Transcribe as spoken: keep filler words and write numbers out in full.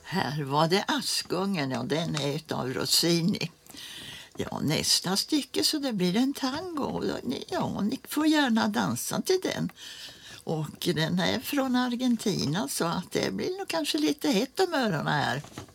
Här var det Askungen och den är utav Rossini. Ja, nästa stycke så det blir en tango. Ja, ni får gärna dansa till den. Och den är från Argentina så att det blir nog kanske lite hett om öronen här.